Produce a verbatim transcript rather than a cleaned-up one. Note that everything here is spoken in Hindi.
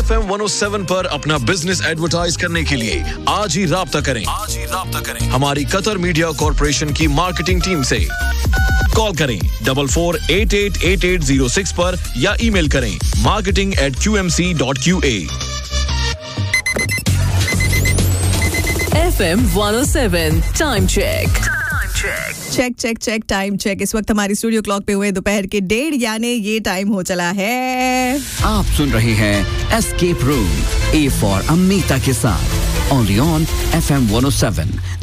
F M one O seven पर अपना बिजनेस एडवर्टाइज करने के लिए आज ही राब्ता करें आज ही राब्ता करें हमारी कतर मीडिया कॉर्पोरेशन की मार्केटिंग टीम से। कॉल करें double four eight eight eight eight zero six पर या ईमेल करें marketing eight Q M C dot Q A. F M one O seven time check check check check time check. इस वक्त हमारी स्टूडियो क्लॉक पे हुए दोपहर के डेढ़ यानी ये टाइम हो चला है। आप सुन रहे हैं escape room A for Amita के साथ only on F M one O seven